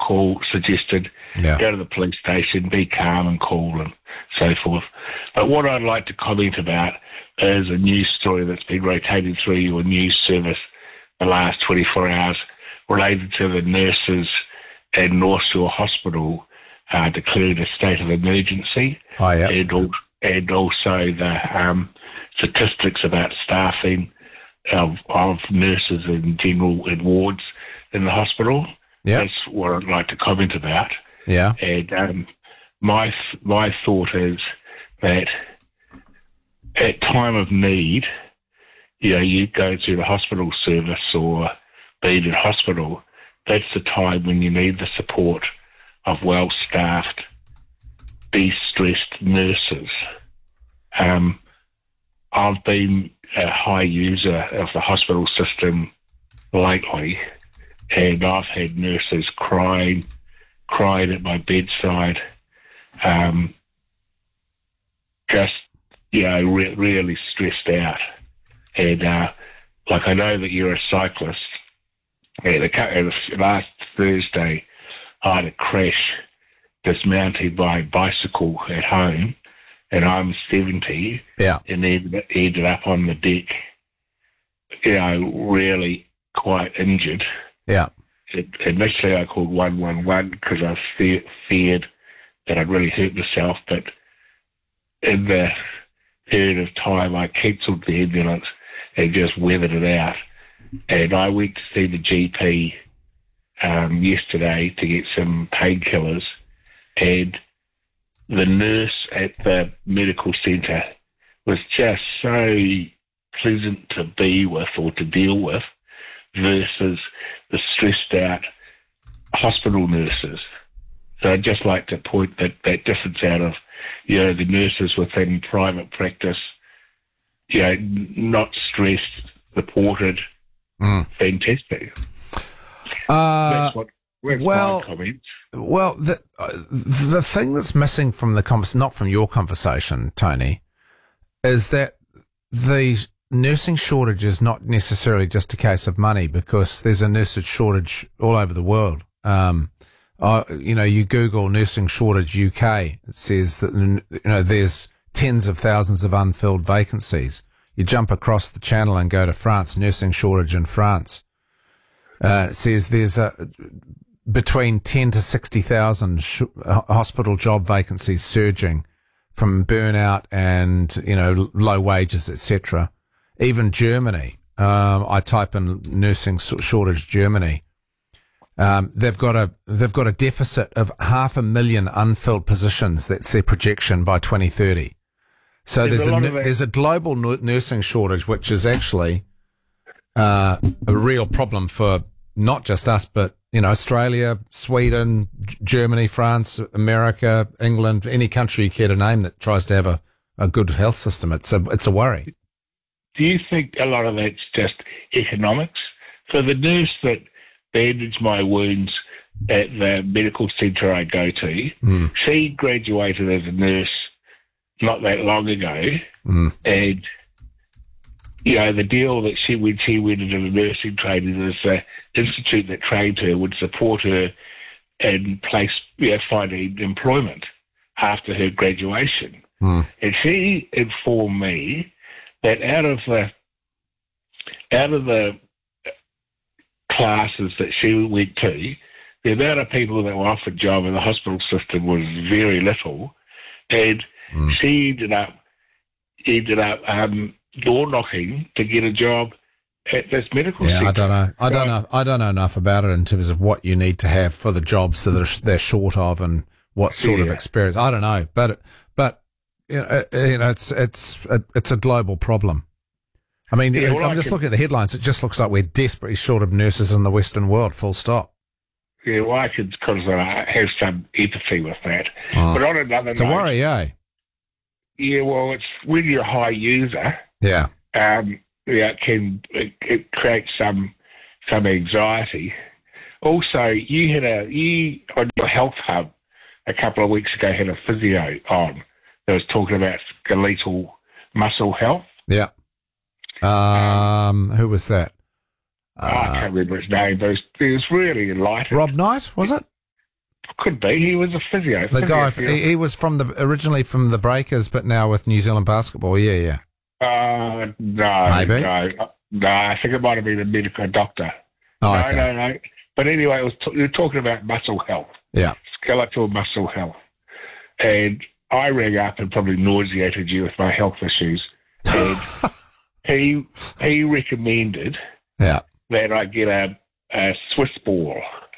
suggested go to the police station, be calm and cool and so forth. But what I'd like to comment about is a news story that's been rotating through your news service the last 24 hours related to the nurses in North Shore Hospital declared a state of emergency. Oh, yeah. And also the statistics about staffing of nurses in general in wards in the hospital. Yeah. That's what I'd like to comment about. Yeah. And my thought is that at time of need, you go to the hospital service or being in hospital, that's the time when you need the support of well-staffed, de-stressed nurses. I've been a high user of the hospital system lately, and I've had nurses crying at my bedside, really stressed out. And I know that you're a cyclist. And last Thursday, I had a crash dismounting my bicycle at home, and I'm 70, and ended up on the deck, really quite injured. Yeah. Initially, I called 111 because I feared that I'd really hurt myself, but in the period of time, I cancelled the ambulance and just weathered it out. And I went to see the GP yesterday to get some painkillers, and the nurse at the medical centre was just so pleasant to be with or to deal with versus the stressed out hospital nurses. So I'd just like to point that difference out of, the nurses within private practice, not stressed, supported, fantastic. That's my comments. Well, the thing that's missing from the not from your conversation, Tony, is that the nursing shortage is not necessarily just a case of money, because there's a nursing shortage all over the world. You Google nursing shortage UK, it says that, there's tens of thousands of unfilled vacancies. You jump across the channel and go to France, nursing shortage in France. It says there's between 10 to 60,000 hospital job vacancies surging from burnout and, low wages, etc. Even Germany, I type in nursing shortage Germany. They've got a deficit of 500,000 unfilled positions. That's their projection by 2030. So there's a global nursing shortage, which is actually a real problem for not just us, but Australia, Sweden, Germany, France, America, England, any country you care to name that tries to have a good health system. It's a worry. Do you think a lot of that's just economics? So the nurse that bandaged my wounds at the medical centre I go to, she graduated as a nurse not that long ago, and the deal that when she went into the nursing training is the institute that trained her would support her and finding employment after her graduation. And she informed me that out of the classes that she went to, the amount of people that were offered a job in the hospital system was very little, and she ended up door knocking to get a job at this medical centre. I don't know enough about it in terms of what you need to have for the jobs that they're short of and what sort of experience. I don't know, but it's a global problem. I mean, I'm just looking at the headlines. It just looks like we're desperately short of nurses in the Western world, full stop. Yeah, well, I could have some empathy with that. But on another note... It's a worry, eh? Yeah, well, it's when you're a high user... Yeah. It creates some anxiety. Also, you on your health hub a couple of weeks ago had a physio on that was talking about skeletal muscle health. Yeah. Who was that? I can't remember his name, but it was really enlightening. Rob Knight, was it? Could be. He was a physio. The guy, he was originally from the Breakers, but now with New Zealand Basketball. Yeah. No. Maybe? No, I think it might have been a medical doctor. Oh, okay. No. But anyway, you were talking about muscle health. Yeah. Skeletal muscle health. And I rang up and probably nauseated you with my health issues. And he recommended that I get a Swiss ball.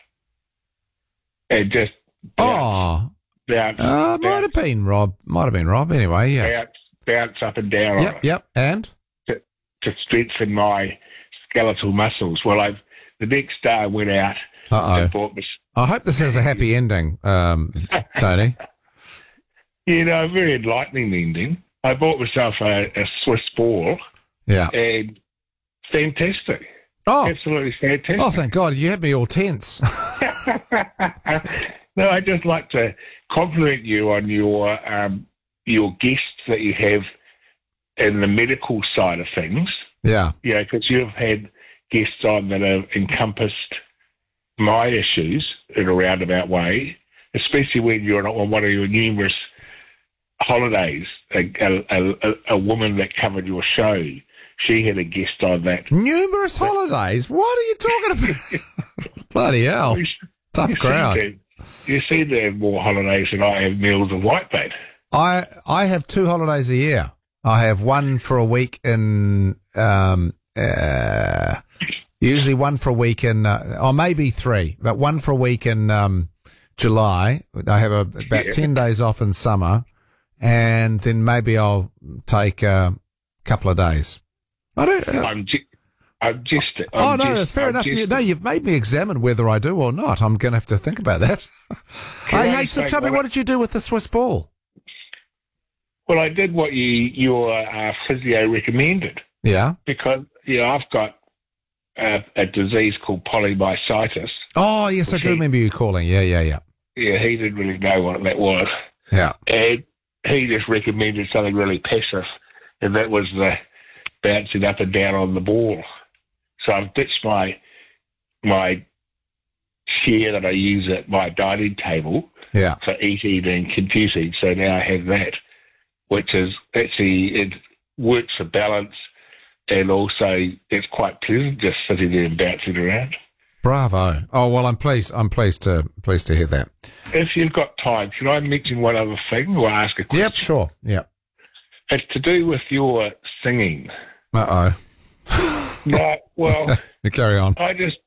And just might have been Rob. Anyway, yeah. Bounce up and down on it. Yep. And? To strengthen my skeletal muscles. Well, the next day I went out and bought this. I hope this has a happy ending, Tony. Very enlightening ending. I bought myself a Swiss ball. Yeah. And fantastic. Oh. Absolutely fantastic. Oh, thank God. You had me all tense. No, I'd just like to compliment you on your guests that you have in the medical side of things. Yeah. Because you've had guests on that have encompassed my issues in a roundabout way, especially when you're on one of your numerous holidays. A woman that covered your show, she had a guest on that. Numerous holidays? What are you talking about? Bloody hell. Tough crowd. You seem to have more holidays than I have meals of whitebait. I have 2 holidays a year. I have one for a week in, usually one for a week in, or maybe 3, but one for a week in July. I have about 10 days off in summer, and then maybe I'll take a couple of days. I'm just. That's fair enough. You've made me examine whether I do or not. I'm going to have to think about that. Hey, so tell me, what did you do with the Swiss ball? Well, I did what your physio recommended. Yeah. Because, I've got a disease called polymyositis. Oh, yes, I do remember you calling. Yeah. Yeah, he didn't really know what that was. Yeah. And he just recommended something really passive, and that was the bouncing up and down on the ball. So I've ditched my chair that I use at my dining table for eating and computing. So now I have that, which is actually, it works for balance, and also it's quite pleasant just sitting there and bouncing around. Bravo! Oh well, I'm pleased to hear that. If you've got time, can I mention one other thing or ask a question? Yep, sure. Yep. It's to do with your singing. No, well, okay. Carry on. I just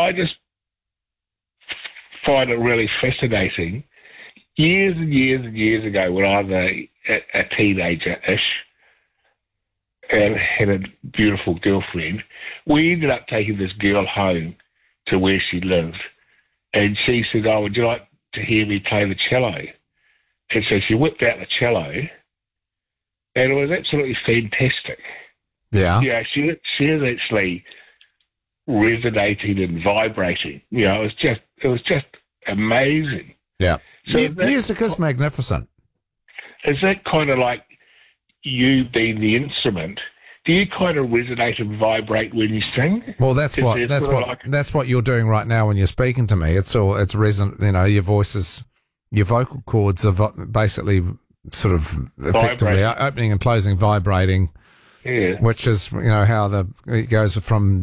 find it really fascinating. Years and years and years ago, when I was a teenager-ish and had a beautiful girlfriend, we ended up taking this girl home to where she lived, and she said, "Oh, would you like to hear me play the cello?" And so she whipped out the cello, and it was absolutely fantastic. Yeah. Yeah, she is actually resonating and vibrating. It was just amazing. Yeah. So music is magnificent. Is that kind of like you being the instrument? Do you kind of resonate and vibrate when you sing? Well, that's what you're doing right now when you're speaking to me. It's resonant. Your voices, your vocal cords are basically sort of effectively opening and closing, vibrating. Yeah. Which is, how it goes from,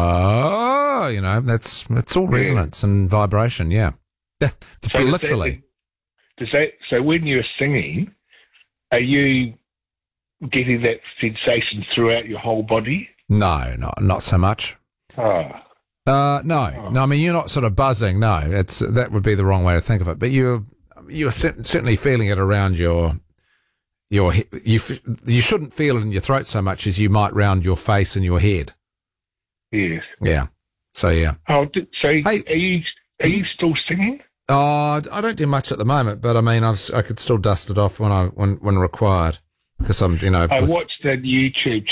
it's all resonance and vibration. Yeah. So literally. So when you're singing, are you getting that sensation throughout your whole body? No, not so much. Oh. No. I mean, you're not sort of buzzing. No, that would be the wrong way to think of it. But you're certainly feeling it around you shouldn't feel it in your throat so much as you might round your face and your head. Yes. Yeah. So yeah. Oh, so hey, are you still singing? I don't do much at the moment, but I mean, I could still dust it off when required, because I'm I watched a YouTube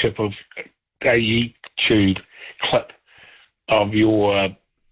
clip of your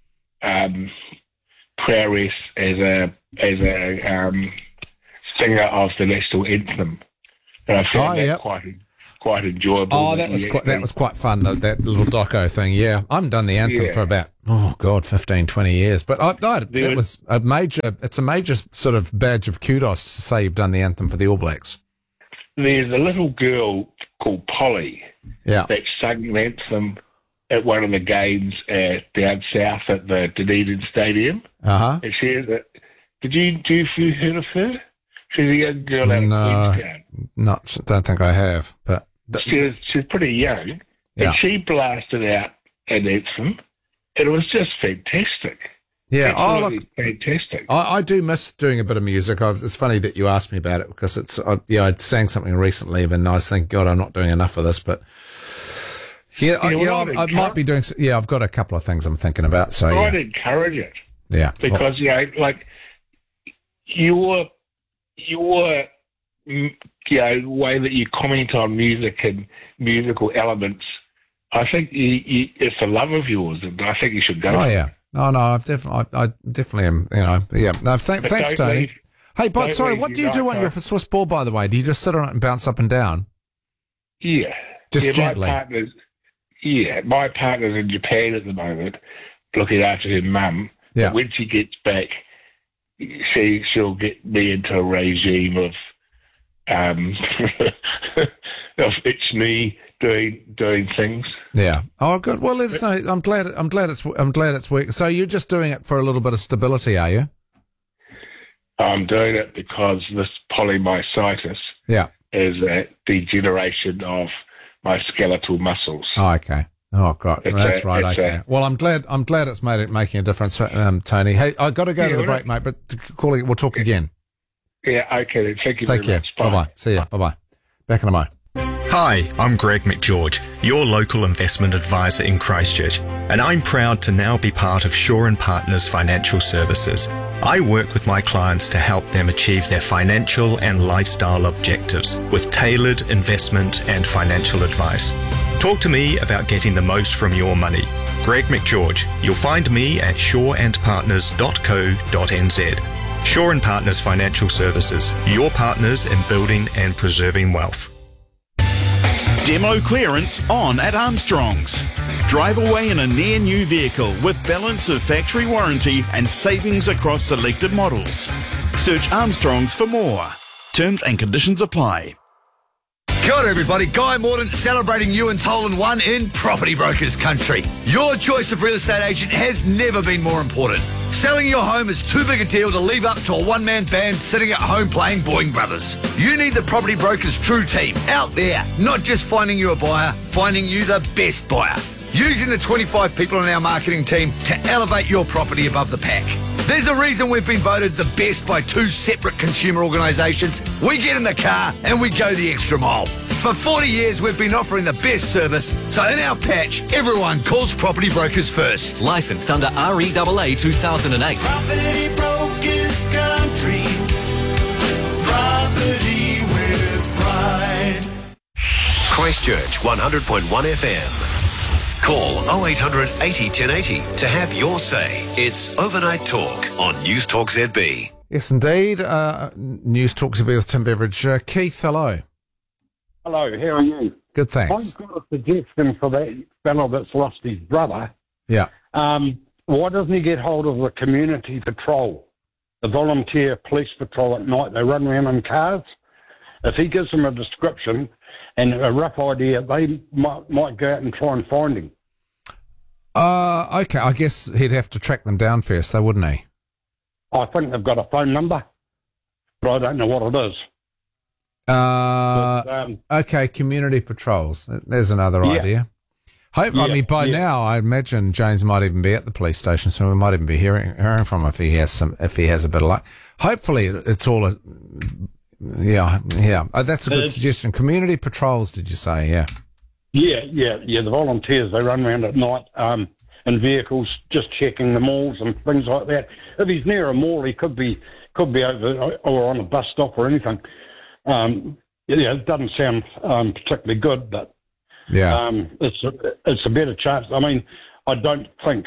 prowess as a singer of the national anthem. And I found that quite. quite enjoyable. Oh, that was quite fun, that little doco thing, yeah. I haven't done the anthem for about, 15, 20 years. But it's a major sort of badge of kudos to say you've done the anthem for the All Blacks. There's a little girl called Polly that sang the anthem at one of the games down south at the Dunedin Stadium. Uh-huh. And she is have you heard of her? She's a young girl out of Queenstown. Don't think I have. But she's pretty young, and she blasted out an anthem, and it was just fantastic. Yeah, fantastic. I do miss doing a bit of music. It's funny that you asked me about it because I sang something recently, and I was thinking, God, I'm not doing enough of this, but I might be doing. Yeah, I've got a couple of things I'm thinking about. So I'd encourage it. Yeah, because your way that you comment on music and musical elements, I think it's a love of yours, and I think you should go. Oh yeah. Oh no, I definitely am. Yeah. No, thanks, Tony. Hey, but sorry, what do you do on your Swiss ball? By the way, do you just sit on it and bounce up and down? Yeah, just gently. My partner's in Japan at the moment, looking after her mum. Yeah. But when she gets back, she'll get me into a regime of it's me doing things. Yeah. Oh, good. Well, I'm glad it's working. So you're just doing it for a little bit of stability, are you? I'm doing it because this polymyositis is a degeneration of my skeletal muscles. Oh, okay. Oh, God. That's right. Okay. Well, I'm glad it's making a difference, Tony. Hey, I've got to go to the break, mate, but we'll talk again. Yeah, okay. Thank you very much. Bye-bye. See ya. Bye-bye. Back in a moment. Hi, I'm Greg McGeorge, your local investment advisor in Christchurch, and I'm proud to now be part of Shaw & Partners Financial Services. I work with my clients to help them achieve their financial and lifestyle objectives with tailored investment and financial advice. Talk to me about getting the most from your money. Greg McGeorge. You'll find me at shawandpartners.co.nz. Shaw & Partners Financial Services, your partners in building and preserving wealth. Demo clearance on at Armstrong's. Drive away in a near new vehicle with balance of factory warranty and savings across selected models. Search Armstrong's for more. Terms and conditions apply. Kia ora everybody, Guy Mordaunt celebrating Ewan's Hole in One in Property Brokers Country. Your choice of real estate agent has never been more important. Selling your home is too big a deal to leave up to a one-man band sitting at home playing Boeing Brothers. You need the Property Brokers True Team out there, not just finding you a buyer, finding you the best buyer. Using the 25 people in our marketing team to elevate your property above the pack. There's a reason we've been voted the best by two separate consumer organisations. We get in the car and we go the extra mile. For 40 years, we've been offering the best service, so in our patch, everyone calls Property Brokers first. Licensed under REAA 2008. Property Brokers Country. Property with pride. Christchurch 100.1 FM. Call 0800 80 1080 to have your say. It's Overnight Talk on News Talk ZB. Yes, indeed. News Talk ZB with Tim Beveridge. Keith, hello. Hello, how are you? Good, thanks. I've got a suggestion for that fellow that's lost his brother. Yeah. Why doesn't he get hold of the community patrol, the volunteer police patrol at night? They run around in cars. If he gives them a description and a rough idea, they might go out and try and find him. Okay, I guess he'd have to track them down first, though, wouldn't he? I think they've got a phone number, but I don't know what it is. Okay, community patrols. There's another idea. I mean, by now, I imagine James might even be at the police station, so we might even be hearing from him if he has a bit of luck. Hopefully, it's all. That's a good suggestion. Community patrols, did you say? Yeah. The volunteers, they run around at night in vehicles, just checking the malls and things like that. If he's near a mall, he could be over or on a bus stop or anything. It doesn't sound particularly good, but it's a better chance. I mean, I don't think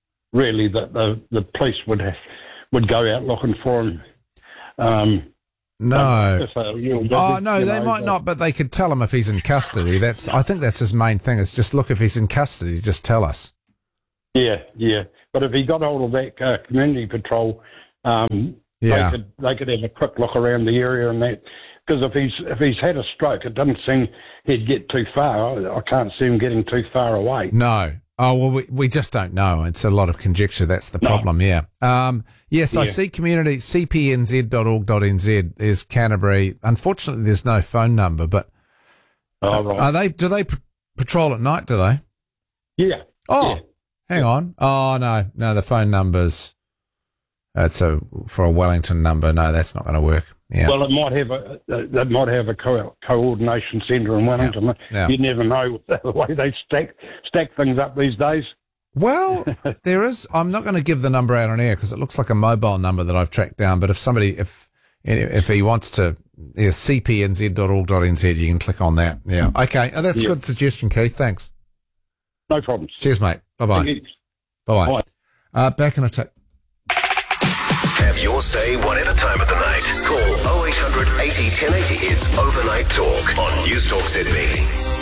really that the police would go out looking for him. No. Oh, no, they might not, but they could tell him if he's in custody. I think that's his main thing, is just look, if he's in custody, just tell us. Yeah. But if he got hold of that community patrol, they could have a quick look around the area and that. Because if he's had a stroke, it doesn't seem he'd get too far. I can't see him getting too far away. No. Oh, well, we just don't know. It's a lot of conjecture. That's the problem, yeah. Yes, I see community, cpnz.org.nz is Canterbury. Unfortunately, there's no phone number, but right. do they patrol at night, do they? Yeah. Oh, yeah. Hang on. Oh, no, the phone number's, for a Wellington number. No, that's not going to work. Yeah. Well, it might have a coordination centre in Wellington. Yeah. You never know the way they stack things up these days. Well, there is. I'm not going to give the number out on air because it looks like a mobile number that I've tracked down. But if he wants to, cpnz.org.nz, you can click on that. Yeah. Okay. That's a good suggestion, Keith. Thanks. No problems. Cheers, mate. Bye-bye. Bye-bye. Bye. Back in a tick. Have your say one at a time of the night. Call 0800 80 1080. It's Overnight Talk on News Talk ZB.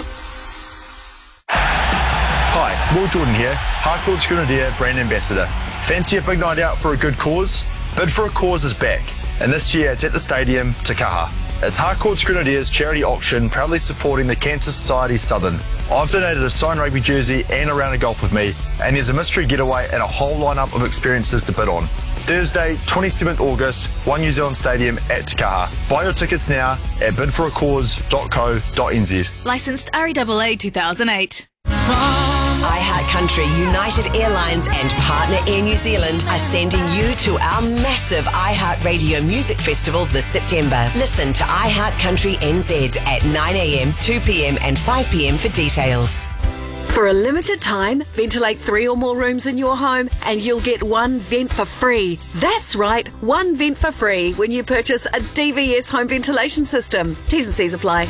Hi, Will Jordan here, Harcourt's Grenadier brand ambassador. Fancy a big night out for a good cause? Bid for a Cause is back, and this year it's at the stadium, Te Kaha. It's Harcourt's Grenadiers charity auction, proudly supporting the Cancer Society Southern. I've donated a signed rugby jersey and a round of golf with me, and there's a mystery getaway and a whole lineup of experiences to bid on. Thursday, 27th August, One New Zealand Stadium at Te Kaha. Buy your tickets now at bidforacause.co.nz. Licensed REAA 2008. iHeartCountry, United Airlines and partner Air New Zealand are sending you to our massive iHeartRadio Music Festival this September. Listen to iHeartCountry NZ at 9am, 2pm and 5pm for details. For a limited time, ventilate 3 or more rooms in your home and you'll get one vent for free. That's right, one vent for free when you purchase a DVS home ventilation system. T's and C's apply.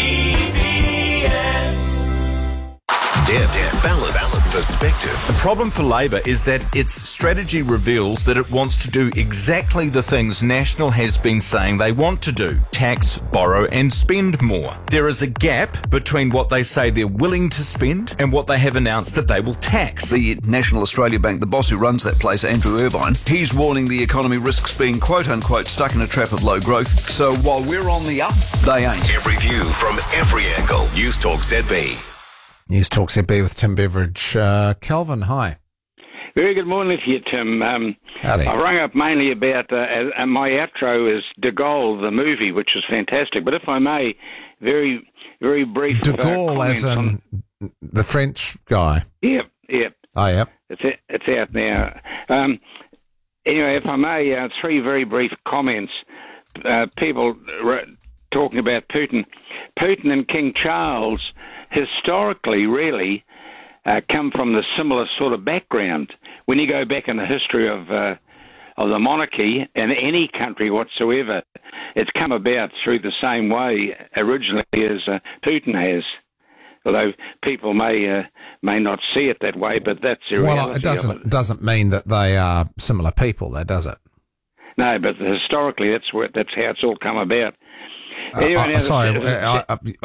Balance, perspective. The problem for Labor is that its strategy reveals that it wants to do exactly the things National has been saying they want to do: tax, borrow and spend more. There is a gap between what they say they're willing to spend and what they have announced that they will tax. The National Australia Bank, the boss who runs that place, Andrew Irvine, he's warning the economy risks being quote-unquote stuck in a trap of low growth. So while we're on the up, they ain't. Every view from every angle. News Talk ZB. News Talk ZB with Tim Beveridge. Calvin, hi. Very good morning to you, Tim. Howdy. I rang up mainly about, my outro is De Gaulle, the movie, which is fantastic. But if I may, very, very brief. De Gaulle, as in the French guy? Yep. Oh, yep. It's out now. Anyway, if I may, 3 very brief comments. People talking about Putin. Putin and King Charles historically really come from the similar sort of background. When you go back in the history of the monarchy in any country whatsoever, it's come about through the same way originally as Putin has. Although people may not see it that way, but that's the reality. Well, it doesn't mean that they are similar people, though, does it? No, but historically that's how it's all come about. Anyway, I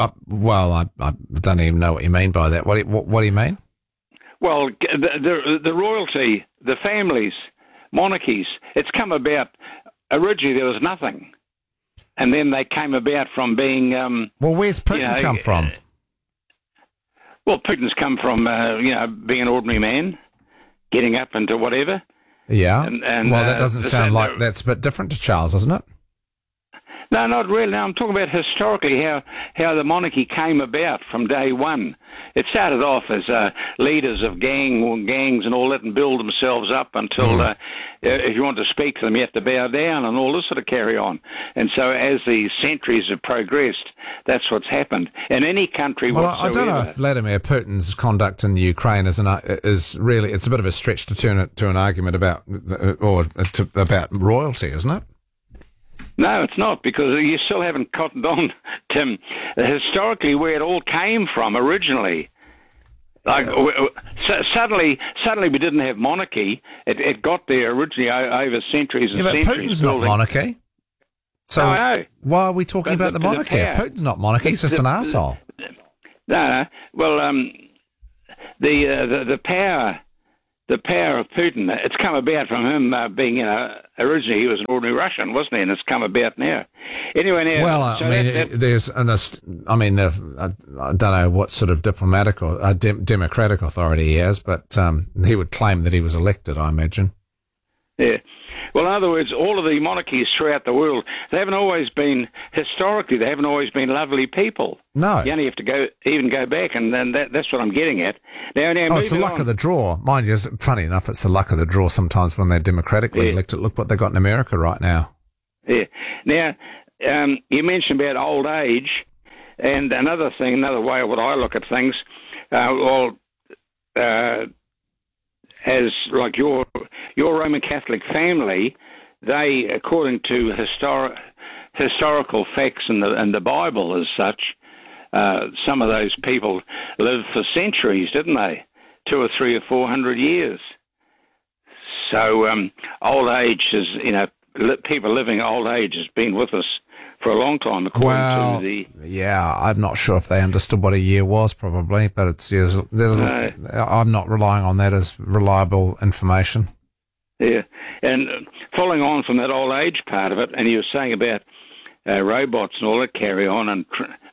don't even know what you mean by that. What do you mean? Well, the royalty, the families, monarchies, it's come about. Originally, there was nothing. And then they came about from being... well, where's Putin come from? Well, Putin's come from, being an ordinary man, getting up into whatever. Yeah. And well, that doesn't sound like... That's a bit different to Charles, isn't it? No, not really. No, I'm talking about historically how the monarchy came about from day one. It started off as leaders of gangs and all that, and build themselves up until if you want to speak to them, you have to bow down and all this sort of carry on. And so as the centuries have progressed, that's what's happened. In any country whatsoever. I don't know if Vladimir Putin's conduct in the Ukraine is really, it's a bit of a stretch to turn it to an argument about royalty, isn't it? No, it's not, because you still haven't cottoned on, Tim, historically where it all came from originally. Like suddenly we didn't have monarchy. It got there originally over centuries and centuries. But Putin's not monarchy. So No, I know. why are we talking But about the the monarchy? power- Putin's not monarchy. He's just an arsehole. No. Well, the power of Putin, it's come about from him being, originally he was an ordinary Russian, wasn't he? And it's come about now. Anyway, now. Well, I don't know what sort of diplomatic or democratic authority he has, but he would claim that he was elected, I imagine. Yeah. Well, in other words, all of the monarchies throughout the world, they haven't always been lovely people. No. You only have to go back, and then that's what I'm getting at. Now it's the luck of the draw. Mind you, it's funny enough, it's the luck of the draw sometimes when they're democratically elected. Look what they got in America right now. Yeah. Now, you mentioned about old age, and another way of what I look at things, as like your Roman Catholic family, they, according to historical facts in the Bible as such, some of those people lived for centuries, didn't they? 200 or 300 or 400 years. So old age is, people living old age has been with us for a long time, according to the... Yeah, I'm not sure if they understood what a year was, probably, but I'm not relying on that as reliable information. Yeah, and following on from that old age part of it, and you were saying about robots and all that carry on, and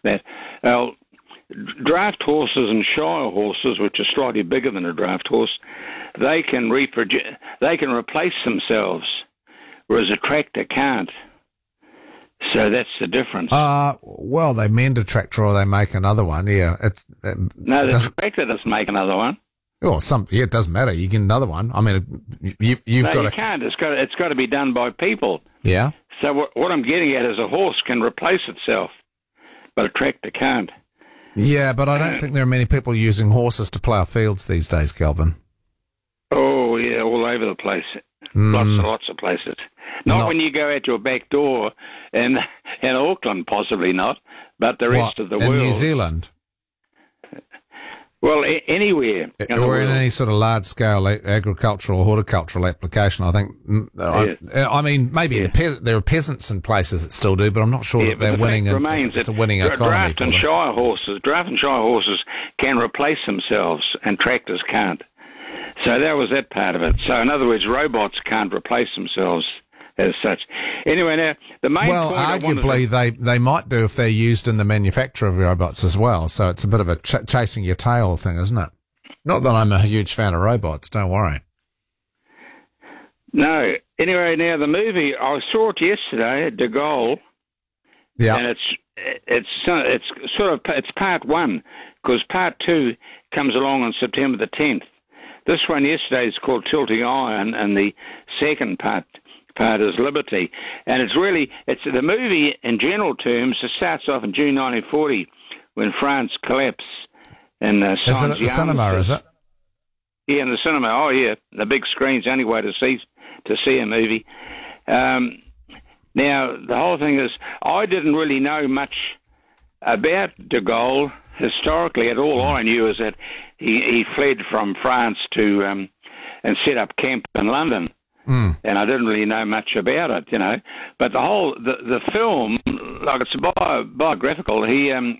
draft horses and shire horses, which are slightly bigger than a draft horse, they can replace themselves, whereas a tractor can't. So that's the difference. Well, they mend a tractor or they make another one. Yeah, no, the tractor doesn't make another one. Well, it doesn't matter. You get another one. I mean, you can't. It's got to be done by people. Yeah. So what I'm getting at is a horse can replace itself, but a tractor can't. Yeah, but I don't think there are many people using horses to plough fields these days, Kelvin. Oh yeah, all over the place. Lots and lots of places. Not when you go out your back door in Auckland, possibly not, but the rest of the world. In New Zealand? Well, anywhere. Or in any sort of large-scale agricultural or horticultural application, I think. I mean, maybe there are peasants in places that still do, but I'm not sure that they're winning. It's a winning economy. Draft and shire horses can replace themselves, and tractors can't. So that was that part of it. So in other words, robots can't replace themselves as such. Anyway, now the main point arguably they might do if they're used in the manufacture of robots as well. So it's a bit of a chasing your tail thing, isn't it? Not that I'm a huge fan of robots. Don't worry. No. Anyway, now the movie I saw it yesterday, De Gaulle. Yeah. And it's part one, because part two comes along on September the 10th. This one yesterday is called Tilting Iron, and the second part is Liberty. And it's the movie in general terms. It starts off in June 1940 when France collapsed. And is it at the cinema? Is it? Yeah, in the cinema. Oh yeah, the big screen's the only way to see a movie. Now the whole thing is, I didn't really know much about De Gaulle historically at all. All I knew is that he fled from France to and set up camp in London, and I didn't really know much about it, But the film, like it's biographical. He in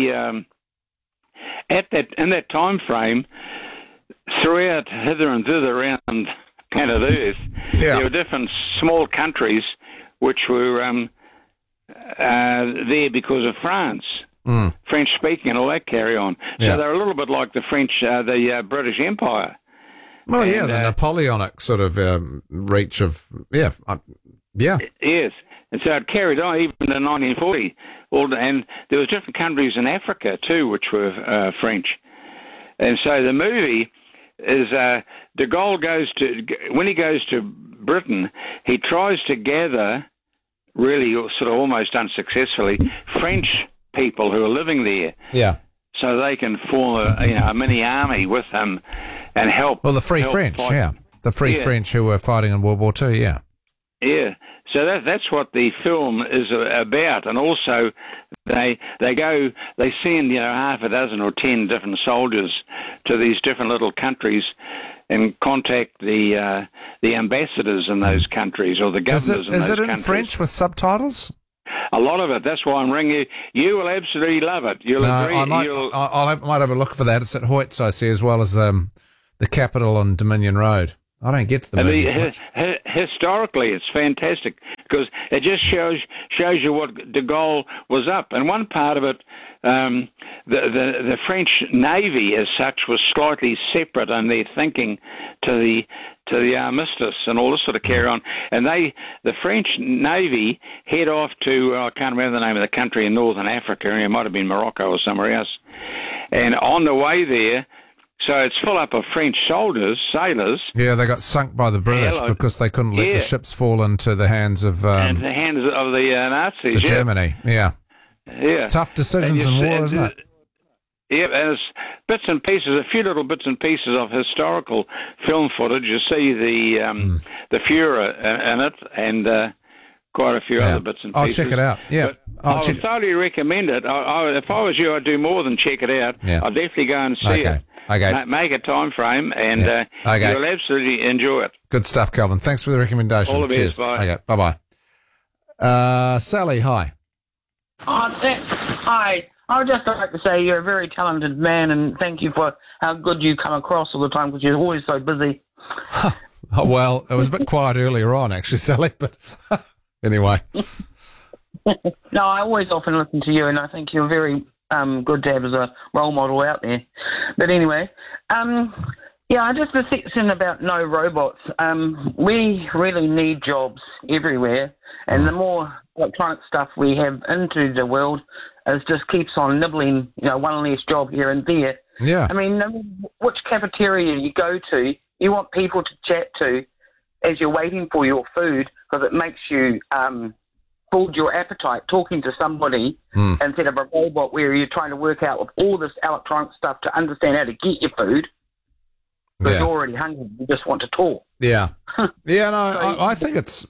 that time frame, throughout hither and thither around planet Earth, there were different small countries which were there because of France. French speaking and all that carry on. So they're a little bit like the the British Empire. Well, the Napoleonic sort of reach of, Yes. And so it carried on even in 1940. And there was different countries in Africa too, which were French. And so the movie is De Gaulle when he goes to Britain, he tries to gather, really sort of almost unsuccessfully, French people who are living there, so they can form a mini army with him and help. Well, the Free French, the Free French who were fighting in World War II, yeah. So that's what the film is about, and also they send half a dozen or 10 different soldiers to these different little countries and contact the ambassadors in those countries or the governors in those countries. Is it in French with subtitles? a lot of it. That's why I'm ringing you. You will absolutely love it. You'll agree. I might have a look for that. It's at Hoyts, I see, as well as the Capitol on Dominion Road. I don't get to the movies much. Historically, it's fantastic because it just shows you what de Gaulle was up. And one part of it, the French Navy as such was slightly separate in their thinking to the armistice and all this sort of carry on. And the French Navy head off to, I can't remember the name of the country in Northern Africa, it might have been Morocco or somewhere else. And on the way there, so it's full up of French sailors. Yeah, they got sunk by the British because they couldn't let the ships fall into the hands of the Nazis. Germany. Yeah. Tough decisions in war, isn't it? Yeah, there's bits and pieces, a few little bits and pieces of historical film footage. You see the Fuhrer in it, and quite a few other bits and pieces. I'll check it out. Yeah, I would thoroughly recommend it. If I was you, I'd do more than check it out. Yeah. I'd definitely go and see it. Okay. Make a time frame, and you'll absolutely enjoy it. Good stuff, Calvin. Thanks for the recommendation. All the best. Cheers. Bye. Okay, bye-bye. Sally, hi. Hi. I would just like to say you're a very talented man, and thank you for how good you come across all the time, because you're always so busy. Oh, well, it was a bit quiet earlier on, actually, Sally, but anyway. No, I always often listen to you, and I think you're very good to have as a role model out there. But anyway, I just was thinking about no robots. We really need jobs everywhere, and the more electronic stuff we have into the world, it just keeps on nibbling, one less job here and there. Yeah. I mean, which cafeteria you go to, you want people to chat to as you're waiting for your food, because it makes you build your appetite talking to somebody instead of a robot where you're trying to work out with all this electronic stuff to understand how to get your food. Because you're already hungry, you just want to talk. Yeah. Yeah, no, I think it's,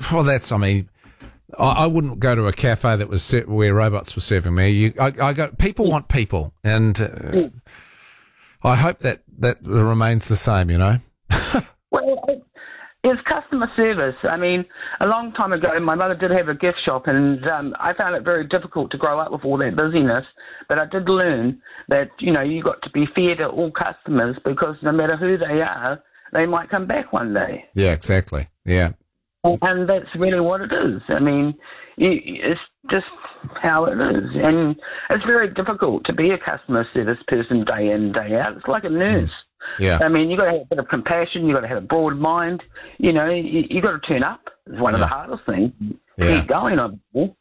I wouldn't go to a cafe that was where robots were serving me. People want people, and I hope that remains the same, Well, it's customer service. I mean, a long time ago, my mother did have a gift shop, and I found it very difficult to grow up with all that busyness. But I did learn that, you got to be fair to all customers, because no matter who they are, they might come back one day. Yeah, exactly. Yeah. And that's really what it is. I mean, it's just how it is. And it's very difficult to be a customer service person day in, day out. It's like a nurse. Yeah. I mean, you've got to have a bit of compassion. You've got to have a broad mind. You've got to turn up. It's one of the hardest things. Keep going on.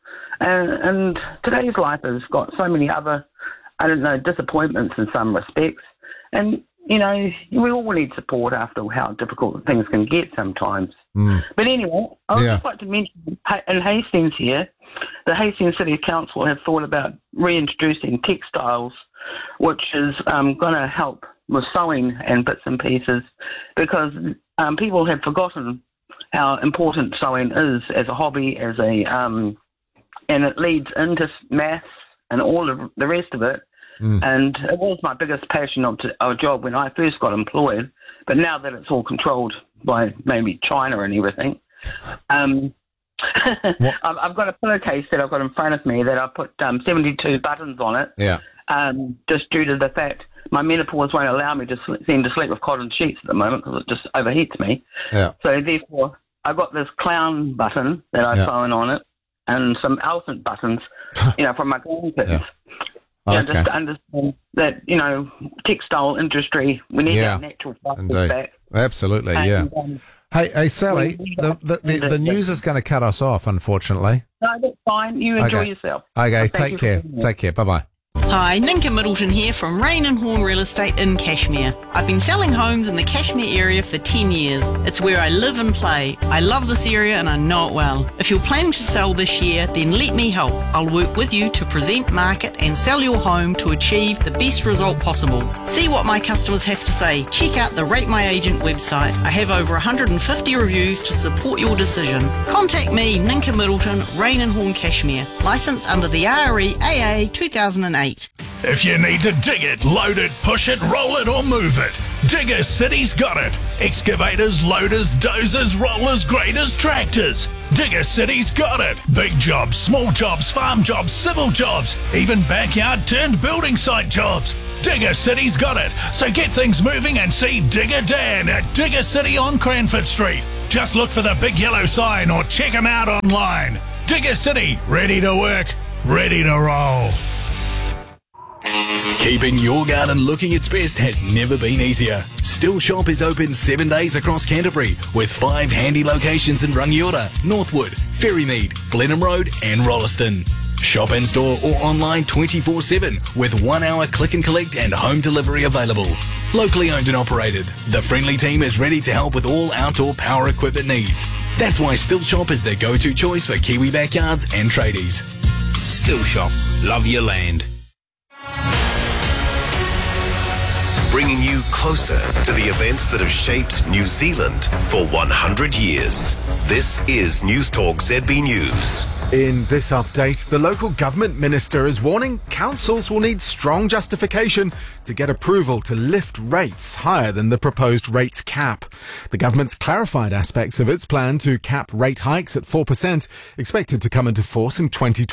And today's life has got so many other, disappointments in some respects. And, we all need support after how difficult things can get sometimes. But anyway, I would just like to mention, in Hastings here, the Hastings City Council have thought about reintroducing textiles, which is going to help with sewing and bits and pieces, because people have forgotten how important sewing is as a hobby, and it leads into maths and all of the rest of it. And it was my biggest passion of a job when I first got employed, but now that it's all controlled by maybe China and everything, I've got a pillowcase that I've got in front of me that I put 72 buttons on it. Yeah. Just due to the fact my menopause won't allow me to seem to sleep with cotton sheets at the moment, because it just overheats me. Yeah. So therefore, I've got this clown button that I sewn on it, and some elephant buttons, from my grandkids. Yeah. Okay. Just to understand that, textile industry, we need our natural fibers back. Absolutely, yeah. Hey, Sally, the news is going to cut us off, unfortunately. No, that's fine. You enjoy yourself. Okay, take care. Take care. Bye-bye. Hi, Ninka Middleton here from Rain and Horn Real Estate in Cashmere. I've been selling homes in the Cashmere area for 10 years. It's where I live and play. I love this area and I know it well. If you're planning to sell this year, then let me help. I'll work with you to present, market and sell your home to achieve the best result possible. See what my customers have to say. Check out the Rate My Agent website. I have over 150 reviews to support your decision. Contact me, Ninka Middleton, Rain and Horn Cashmere. Licensed under the REAA 2008. If you need to dig it, load it, push it, roll it or move it, Digger City's got it. Excavators, loaders, dozers, rollers, graders, tractors. Digger City's got it. Big jobs, small jobs, farm jobs, civil jobs, even backyard turned building site jobs. Digger City's got it. So get things moving and see Digger Dan at Digger City on Cranford Street. Just look for the big yellow sign or check them out online. Digger City, ready to work, ready to roll. Keeping your garden looking its best has never been easier. Still Shop is open 7 days across Canterbury with 5 handy locations in Rangiora, Northwood, Ferrymead, Blenheim Road and Rolleston. Shop in store or online 24/7 with 1 hour click and collect and home delivery available. Locally owned and operated, the friendly team is ready to help with all outdoor power equipment needs. That's why Still Shop is the go-to choice for Kiwi backyards and tradies. Still Shop, love your land. Bringing you closer to the events that have shaped New Zealand for 100 years. This is News Talk ZB News. In this update, the local government minister is warning councils will need strong justification to get approval to lift rates higher than the proposed rates cap. The government's clarified aspects of its plan to cap rate hikes at 4%, expected to come into force in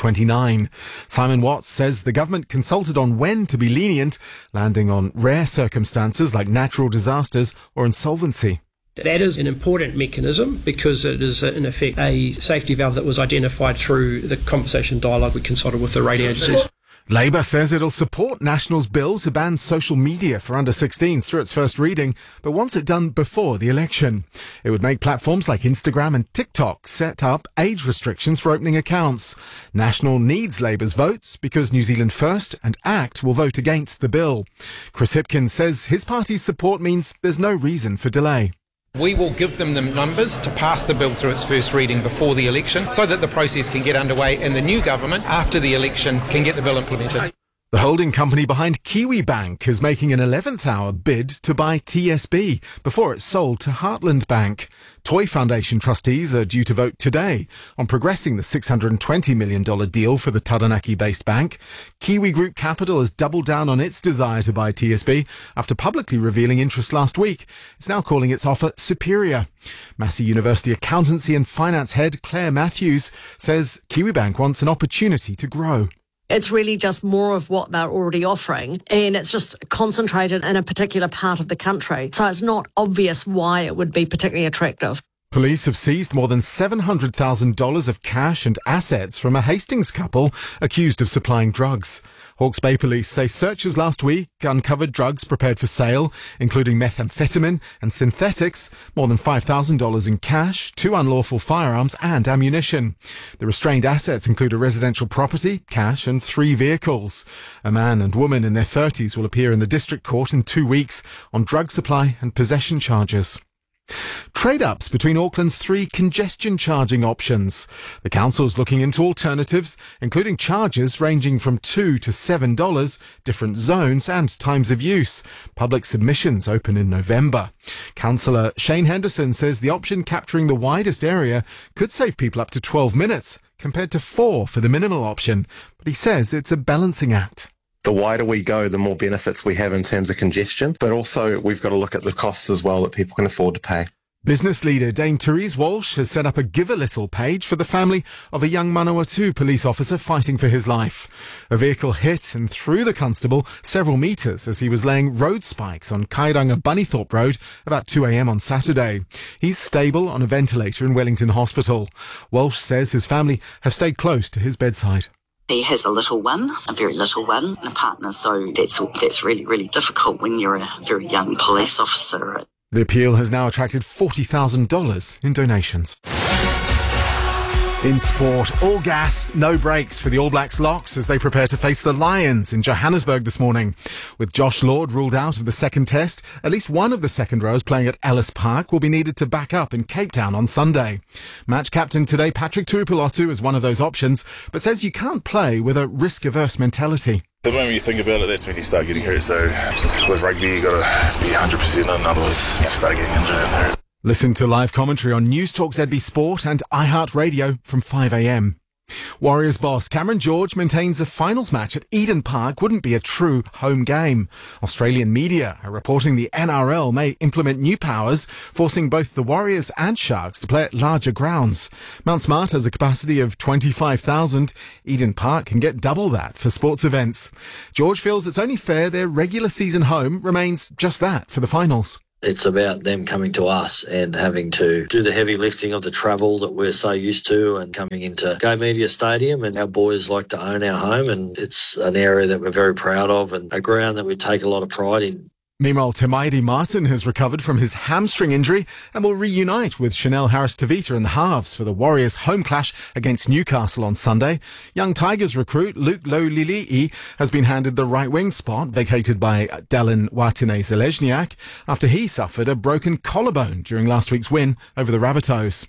2029. Simon Watts says the government consulted on when to be lenient, landing on rare circumstances like natural disasters or insolvency. That is an important mechanism because it is, in effect, a safety valve that was identified through the conversation dialogue we consulted with the rating agencies. Labour says it'll support National's bill to ban social media for under 16s through its first reading, but wants it done before the election. It would make platforms like Instagram and TikTok set up age restrictions for opening accounts. National needs Labour's votes because New Zealand First and ACT will vote against the bill. Chris Hipkins says his party's support means there's no reason for delay. We will give them the numbers to pass the bill through its first reading before the election so that the process can get underway and the new government, after the election, can get the bill implemented. The holding company behind Kiwi Bank is making an 11th hour bid to buy TSB before it's sold to Heartland Bank. Toy Foundation trustees are due to vote today on progressing the $620 million deal for the Taranaki-based bank. Kiwi Group Capital has doubled down on its desire to buy TSB after publicly revealing interest last week. It's now calling its offer superior. Massey University accountancy and finance head Claire Matthews says Kiwi Bank wants an opportunity to grow. It's really just more of what they're already offering, and it's just concentrated in a particular part of the country. So it's not obvious why it would be particularly attractive. Police have seized more than $700,000 of cash and assets from a Hastings couple accused of supplying drugs. Hawke's Bay Police say searches last week uncovered drugs prepared for sale, including methamphetamine and synthetics, more than $5,000 in cash, 2 unlawful firearms and ammunition. The restrained assets include a residential property, cash and 3 vehicles. A man and woman in their 30s will appear in the district court in 2 weeks on drug supply and possession charges. Trade-ups between Auckland's 3 congestion charging options. The council's looking into alternatives, including charges ranging from $2 to $7, different zones and times of use. Public submissions open in November. Councillor Shane Henderson says the option capturing the widest area could save people up to 12 minutes, compared to 4 for the minimal option. But he says it's a balancing act. The wider we go, the more benefits we have in terms of congestion, but also we've got to look at the costs as well that people can afford to pay. Business leader Dame Therese Walsh has set up a Give a Little page for the family of a young Manawatu police officer fighting for his life. A vehicle hit and threw the constable several metres as he was laying road spikes on Kairanga Bunnythorpe Road about 2 a.m. on Saturday. He's stable on a ventilator in Wellington Hospital. Walsh says his family have stayed close to his bedside. He has a little one, a very little one, and a partner, so that's really, really difficult when you're a very young police officer. The appeal has now attracted $40,000 in donations. In sport, all gas, no brakes for the All Blacks locks as they prepare to face the Lions in Johannesburg this morning. With Josh Lord ruled out of the second test, at least one of the second rows playing at Ellis Park will be needed to back up in Cape Town on Sunday. Match captain today, Patrick Tuipulotu, is one of those options, but says you can't play with a risk-averse mentality. The moment you think about it, that's when you start getting hurt. So with rugby, you got to be 100%, in other words, you start getting injured and hurt. Listen to live commentary on News Talk ZB Sport and iHeartRadio from 5 a.m. Warriors boss Cameron George maintains a finals match at Eden Park wouldn't be a true home game. Australian media are reporting the NRL may implement new powers, forcing both the Warriors and Sharks to play at larger grounds. Mount Smart has a capacity of 25,000. Eden Park can get double that for sports events. George feels it's only fair their regular season home remains just that for the finals. It's about them coming to us and having to do the heavy lifting of the travel that we're so used to and coming into Go Media Stadium, and our boys like to own our home, and it's an area that we're very proud of and a ground that we take a lot of pride in. Meanwhile, Tamaidi Martin has recovered from his hamstring injury and will reunite with Chanel Harris-Tavita in the halves for the Warriors' home clash against Newcastle on Sunday. Young Tigers recruit Luke Lolili'i has been handed the right-wing spot, vacated by Dallin Watene-Zelezniak, after he suffered a broken collarbone during last week's win over the Rabbitohs.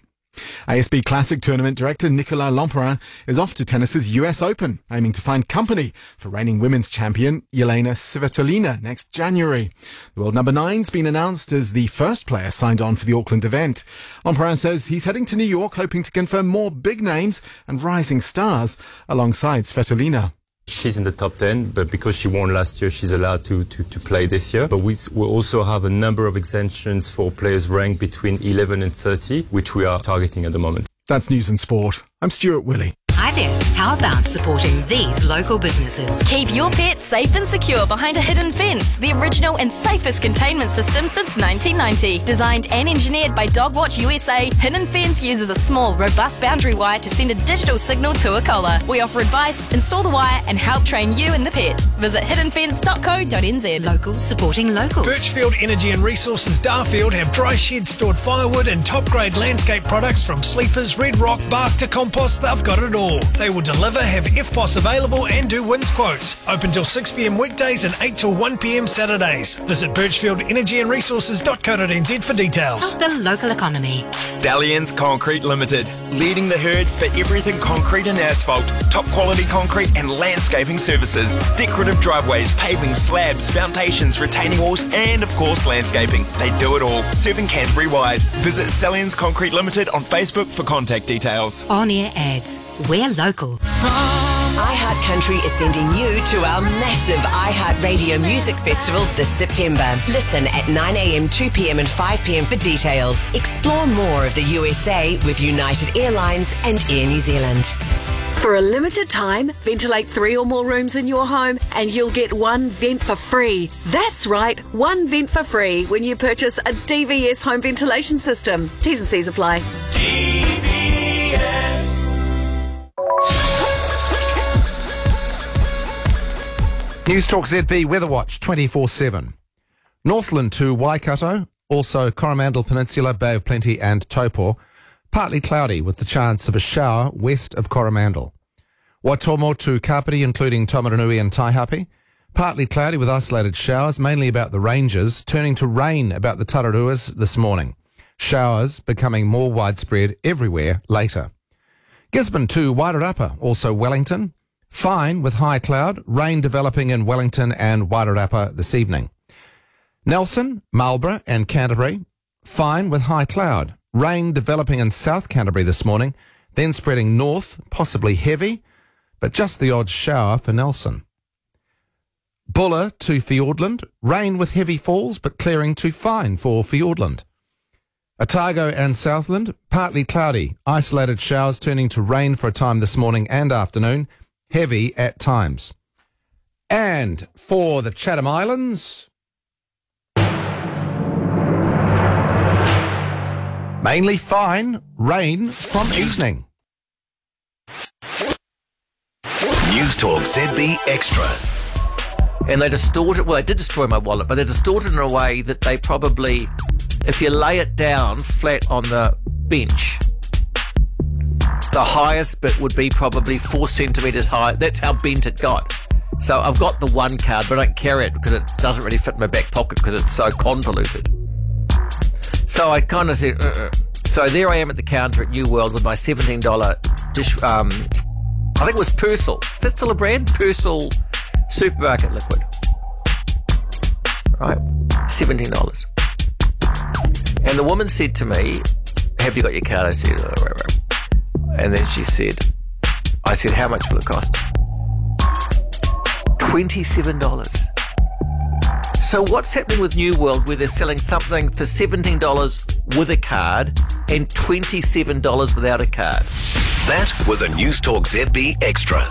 ASB Classic Tournament director Nicolas Lempereur is off to tennis's US Open, aiming to find company for reigning women's champion Yelena Svitolina next January. The world number 9's been announced as the first player signed on for the Auckland event. Lempereur says he's heading to New York hoping to confirm more big names and rising stars alongside Svitolina. She's in the top 10, but because she won last year, she's allowed to play this year. But we also have a number of exemptions for players ranked between 11 and 30, which we are targeting at the moment. That's News and Sport. I'm Stuart Willey. Hi there. How about supporting these local businesses? Keep your pet safe and secure behind a hidden fence. The original and safest containment system since 1990. Designed and engineered by Dogwatch USA, Hidden Fence uses a small, robust boundary wire to send a digital signal to a collar. We offer advice, install the wire, and help train you and the pet. Visit hiddenfence.co.nz. Locals supporting locals. Birchfield Energy and Resources Darfield have dry shed stored firewood and top-grade landscape products from sleepers, red rock, bark to compost. They've got it all. They will deliver, have FPOS available and do wins quotes. Open till 6 p.m. weekdays and 8 till 1 p.m. Saturdays. Visit birchfieldenergyandresources.co.nz for details. Help the local economy. Stallions Concrete Limited, leading the herd for everything concrete and asphalt, top quality concrete and landscaping services, decorative driveways, paving, slabs, foundations, retaining walls and of course landscaping. They do it all, serving Canterbury wide. Visit Stallions Concrete Limited on Facebook for contact details. On-air ads. We're local. iHeart Country is sending you to our massive iHeart Radio Music Festival this September. Listen at 9 a.m, 2 p.m. and 5 p.m. for details. Explore more of the USA with United Airlines and Air New Zealand. For a limited time, ventilate 3 or more rooms in your home and you'll get 1 vent for free. That's right, 1 vent for free when you purchase a DVS home ventilation system. T's and C's apply. DVS. News Talk ZB Weather Watch 24/7. Northland to Waikato, also Coromandel Peninsula, Bay of Plenty and Taupo. Partly cloudy with the chance of a shower west of Coromandel. Waitomo to Kapiti, including Taumarunui and Taihape. Partly cloudy with isolated showers, mainly about the ranges, turning to rain about the Tararuas this morning. Showers becoming more widespread everywhere later. Gisborne to Wairarapa, also Wellington. Fine with high cloud, rain developing in Wellington and Wairarapa this evening. Nelson, Marlborough and Canterbury. Fine with high cloud. Rain developing in South Canterbury this morning, then spreading north, possibly heavy, but just the odd shower for Nelson. Buller to Fiordland, rain with heavy falls, but clearing to fine for Fiordland. Otago and Southland, partly cloudy, isolated showers turning to rain for a time this morning and afternoon, heavy at times. And for the Chatham Islands, mainly fine, rain from evening. News Talk ZB Extra. And they distort it. Well, they did destroy my wallet, but they distort it in a way that they probably, if you lay it down flat on the bench, the highest bit would be probably 4 centimetres high. That's how bent it got. So I've got the one card, but I don't carry it because it doesn't really fit in my back pocket because it's so convoluted. So I kind of said, So there I am at the counter at New World with my $17 dish, I think it was Persil. Is that still a brand? Persil supermarket liquid. Right? $17. And the woman said to me, have you got your card? I said, and then she said, I said, how much will it cost? $27. So what's happening with New World where they're selling something for $17 with a card and $27 without a card? That was a News Talk ZB Extra.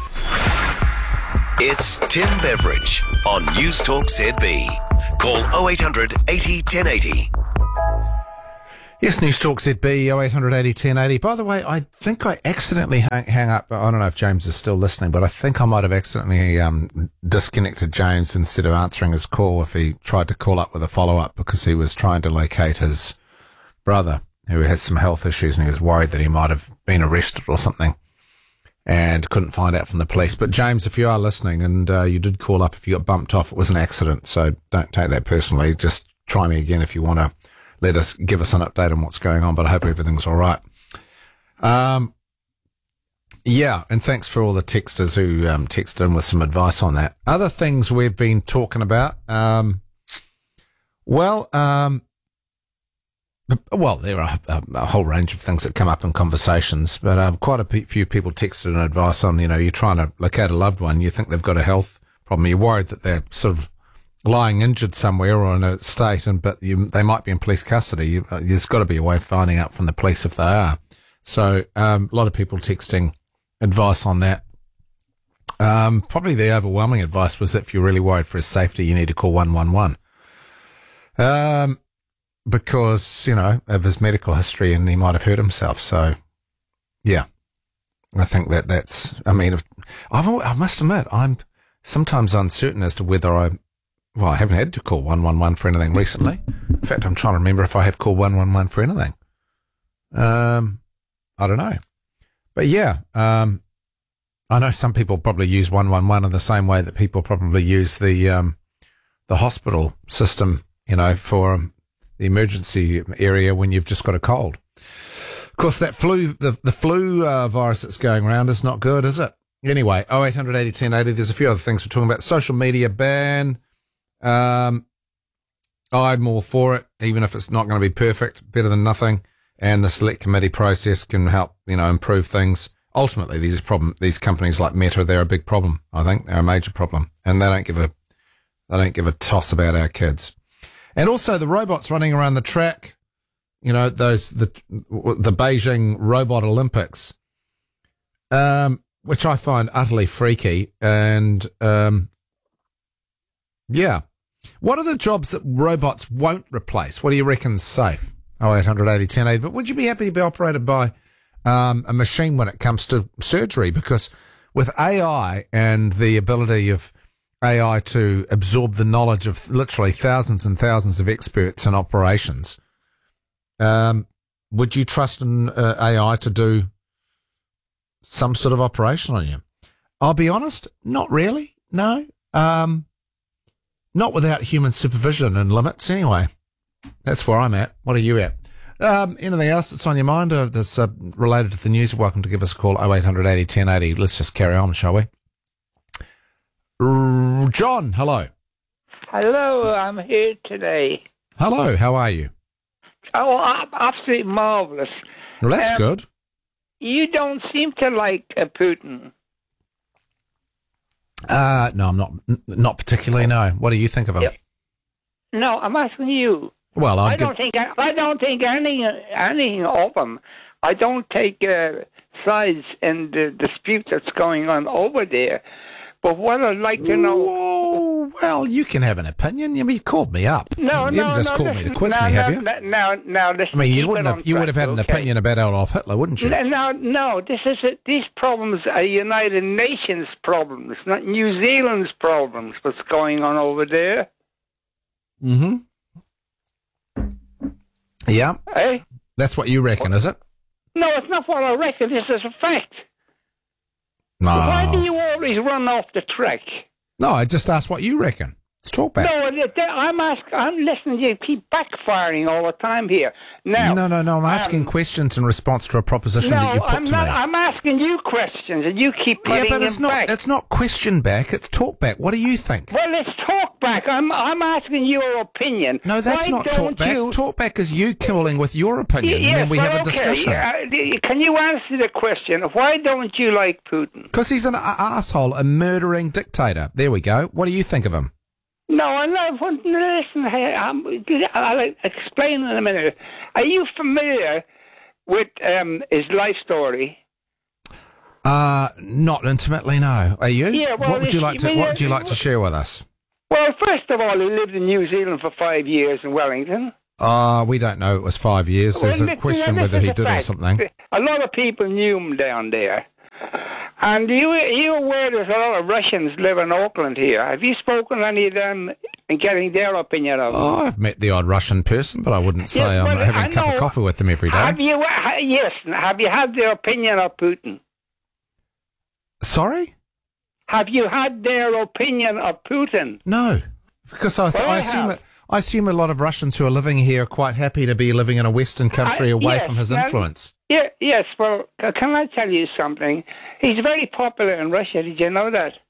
It's Tim Beveridge on News Talk ZB. Call 0800 80 1080. Yes, News Talk ZB 0800 80 1080. By the way, I think I accidentally hang up. I don't know if James is still listening, but I think I might have accidentally disconnected James instead of answering his call if he tried to call up with a follow-up, because he was trying to locate his brother who has some health issues and he was worried that he might have been arrested or something and couldn't find out from the police. But James, if you are listening and you did call up, if you got bumped off, it was an accident, so don't take that personally. Just try me again if you want to give us an update on what's going on, but I hope everything's all right. Yeah, and thanks for all the texters who texted in with some advice on that. Other things we've been talking about, there are a whole range of things that come up in conversations, but quite a few people texted in advice on, you're trying to locate a loved one, you think they've got a health problem, you're worried that they're sort of lying injured somewhere or in a state, but they might be in police custody. There's got to be a way of finding out from the police if they are. So a lot of people texting advice on that. Probably the overwhelming advice was that if you're really worried for his safety, you need to call 111. Because, of his medical history and he might have hurt himself. So, yeah, I think that's, I must admit, I'm sometimes uncertain as to whether I haven't had to call 111 for anything recently. In fact, I'm trying to remember if I have called 111 for anything. I don't know. But yeah, I know some people probably use 111 in the same way that people probably use the hospital system, for the emergency area when you've just got a cold. Of course, that flu, the flu virus that's going around is not good, is it? Anyway, 0800 80 1080. There's a few other things we're talking about. Social media ban. I'm all for it, even if it's not going to be perfect, better than nothing. And the select committee process can help, improve things. Ultimately, these companies like Meta, they're a big problem. I think they're a major problem, and they don't give a toss about our kids. And also the robots running around the track, the Beijing Robot Olympics, which I find utterly freaky. And, yeah. What are the jobs that robots won't replace? What do you reckon's safe? 0800 80 1080. But would you be happy to be operated by a machine when it comes to surgery? Because with AI and the ability of AI to absorb the knowledge of literally thousands and thousands of experts in operations, would you trust an AI to do some sort of operation on you? I'll be honest, not really. No. Not without human supervision and limits anyway. That's where I'm at. What are you at? Anything else that's on your mind that's related to the news? You're welcome to give us a call, 0800 80 1080. Let's just carry on, shall we? John, hello. Hello, I'm here today. Hello, how are you? Oh, I'm absolutely marvellous. Well, that's good. You don't seem to like Putin. No, I'm not particularly, no. What do you think of him? Yep. No, I'm asking you. Well, I don't think anything of him. I don't take sides in the dispute that's going on over there. But what I'd like to know... Whoa, well, you can have an opinion. You called me up. You haven't just called me to quiz me, have you? Now, listen. I mean, you would have had an opinion about Adolf Hitler, wouldn't you? No, these problems are United Nations problems, not New Zealand's problems, what's going on over there. Mm-hmm. Yeah. Hey? That's what you reckon, is it? No, it's not what I reckon. This is a fact. No. Why do you always run off the track? No, I just asked what you reckon. Let's talk back. No, I'm listening to you. Keep backfiring all the time here. Now, No. I'm asking questions in response to a proposition that you put to me. I'm asking you questions, and you keep putting them back. It's not question back. It's talk back. What do you think? Well, it's talk talkback. I'm asking your opinion. No, that's not talkback. Talkback is you killing with your opinion, and then we have a discussion. Can you answer the question? Why don't you like Putin? Because he's an asshole, a murdering dictator. There we go. What do you think of him? No, listen, I'll explain in a minute. Are you familiar with his life story? Not intimately, no. Are you? Yeah, well, what would you like to share with us? Well, first of all, he lived in New Zealand for 5 years in Wellington. We don't know it was 5 years. There's a question whether he did or something. A lot of people knew him down there. And you aware there's a lot of Russians live in Auckland here? Have you spoken to any of them and getting their opinion of them? Oh, I've met the odd Russian person, but I wouldn't say I'm having a cup of coffee with them every day. Have you had their opinion of Putin? Sorry? Have you had their opinion of Putin? No, because I assume a lot of Russians who are living here are quite happy to be living in a Western country away from his influence. Yes, well, can I tell you something? He's very popular in Russia. Did you know that?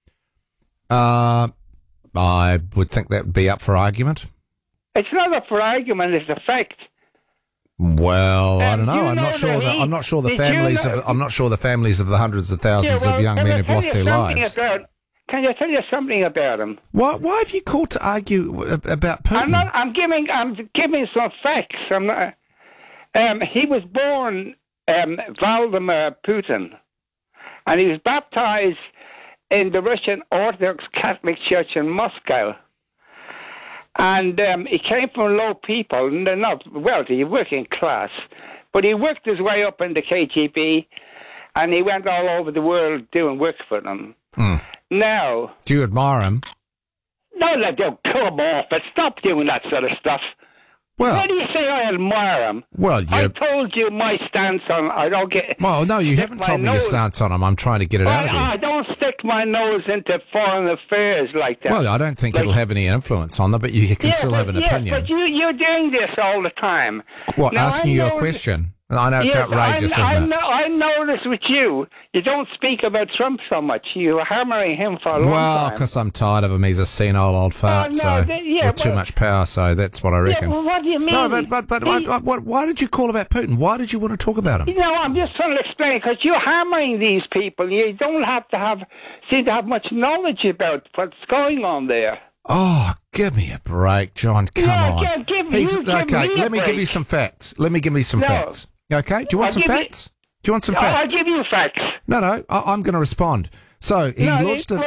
I would think that would be up for argument. It's not up for argument. It's a fact. Well, I don't know. I'm not sure the families of the hundreds of thousands of young men who've lost their lives. Can I tell you something about him? Why have you called to argue about Putin? I'm giving some facts. I'm not. He was born Vladimir Putin, and he was baptized in the Russian Orthodox Catholic Church in Moscow. And he came from low people, and they're not wealthy, working class. But he worked his way up in the KGB, and he went all over the world doing work for them. Now... Do you admire him? No, come off it. Stop doing that sort of stuff. Well, why do you say I admire him? Well, I told you my stance on. I don't get. Well, no, you haven't told me your stance on him. I'm trying to get it out of you. I don't stick my nose into foreign affairs like that. Well, I don't think it'll have any influence on them, but you can still have an opinion. But you're doing this all the time. What? Now, asking you a question? I know it's outrageous, isn't it? I notice with you don't speak about Trump so much. You're hammering him for a long time. Well, because I'm tired of him. He's a senile old fart, with too much power, so that's what I reckon. Yeah, well, what do you mean? No, but why did you call about Putin? Why did you want to talk about him? I'm just trying to explain, because you're hammering these people. You don't seem to have much knowledge about what's going on there. Oh, give me a break, John. Come on. Let me give you some facts. Facts. Okay? Do you want some facts? Facts? I'll give you facts. No, I'm going to respond. So he launched a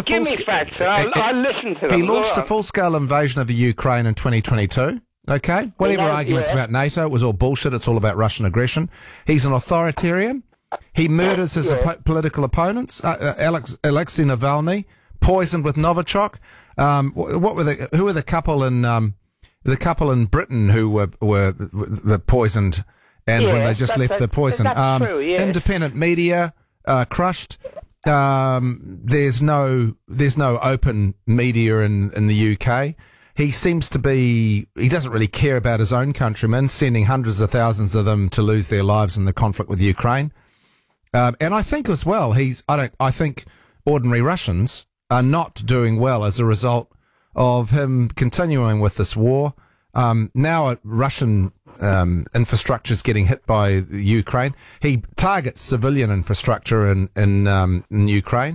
full-scale invasion of the Ukraine in 2022. Okay? Whatever arguments about NATO, it was all bullshit. It's all about Russian aggression. He's an authoritarian. He murders his political opponents. Alexei Navalny, poisoned with Novichok. Who were the couple in Britain who were poisoned? And when they just left the poison, independent media crushed. There's no open media in the UK. He seems to be. He doesn't really care about his own countrymen, sending hundreds of thousands of them to lose their lives in the conflict with Ukraine. And I think as well, I think ordinary Russians are not doing well as a result of him continuing with this war. Now Russian infrastructure is getting hit by Ukraine. He targets civilian infrastructure in Ukraine.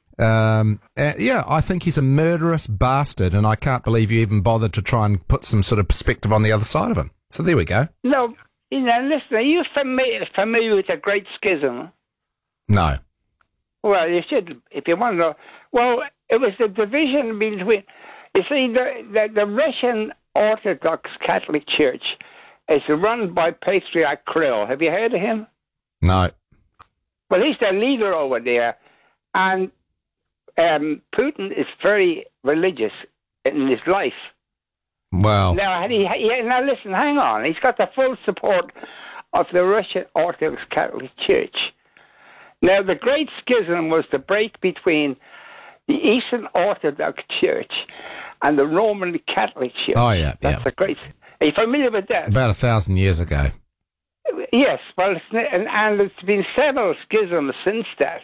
I think he's a murderous bastard, and I can't believe you even bothered to try and put some sort of perspective on the other side of him. So there we go. No, listen, are you familiar with the Great Schism? No. Well, you should, if you want to know. Well, it was the division between, you see, the Russian Orthodox Catholic Church is run by Patriarch Kirill. Have you heard of him? No. Well, he's the leader over there, and Putin is very religious in his life. Well. Now listen, hang on. He's got the full support of the Russian Orthodox Catholic Church. Now, the Great Schism was the break between the Eastern Orthodox Church and the Roman Catholic Church. Oh, yeah. That's a great... Are you familiar with that? About 1,000 years ago. Yes, well, and it's been several schisms since that.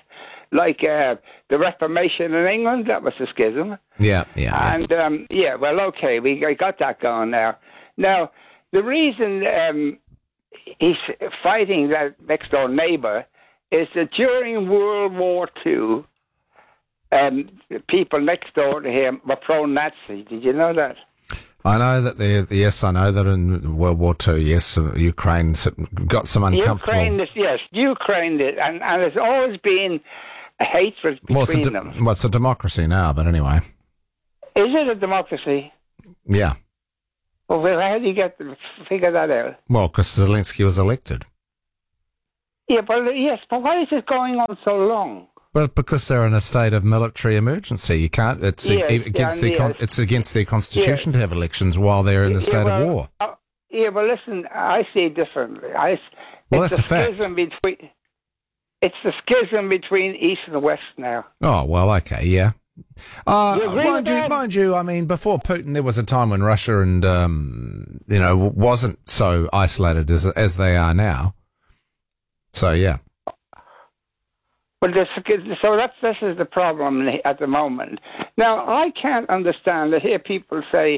like the Reformation in England. That was a schism. Yeah. And well, okay, we got that going now. Now, the reason he's fighting that next door neighbour is that during World War II, people next door to him were pro-Nazi. Did you know that? I know that I know that in World War II, yes, Ukraine got some uncomfortable... Ukraine did, and there's always been a hatred between them. Well, it's a democracy now, but anyway. Is it a democracy? Yeah. Well, how do you figure that out? Well, because Zelensky was elected. Yeah, but why is it going on so long? Well, because they're in a state of military emergency. You can't. It's it's against their constitution to have elections while they're in a state of war. But listen, I see it differently. That's a fact. It's the schism between East and West now. Oh, well, okay, yeah. Mind you, I mean, before Putin, there was a time when Russia and, wasn't so isolated as they are now. So, yeah. But this is the problem at the moment. Now, I can't understand. I hear people say,